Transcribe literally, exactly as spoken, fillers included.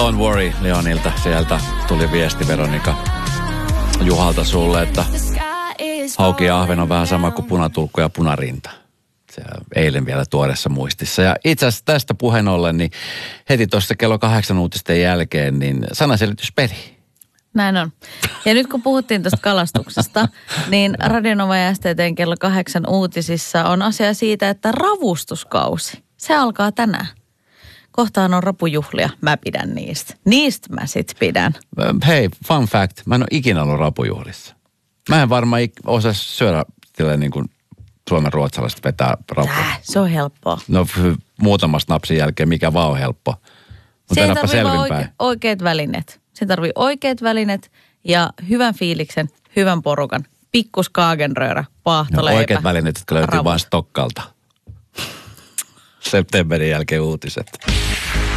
Don't worry Leonilta. Sieltä tuli viesti Veronika Juhalta sulle, että hauki ja ahven on vähän sama kuin punatulkku ja punarinta. Se eilen vielä tuoreessa muistissa. Ja itse asiassa tästä puheen ollen, niin heti tuossa kello kahdeksan uutisten jälkeen, niin sanaselityspeli. Näin on. Ja nyt kun puhuttiin tuosta kalastuksesta, niin Radio Nova ja S T T:n kello kahdeksan uutisissa on asia siitä, että ravustuskausi, se alkaa tänään. Kohtaan on rapujuhlia. Mä pidän niistä. Niistä mä sit pidän. Hei, fun fact. Mä en ole ikinä ollut rapujuhlissa. Mä en varmaan osaa syödä niin kuin suomen ruotsalaiset vetää rapua. Tää, se on helppoa. No muutamasta napsin jälkeen, mikä vaan on helppoa. Mutta se tarvii oike- oikeat välineet. Se tarvii oikeat välineet ja hyvän fiiliksen, hyvän porukan. Pikkus kaagenröörä, paahtoleipä. No, oikeat välineet, jotka löytyy vain Stokkalta. Septemberin jälkeen uutiset.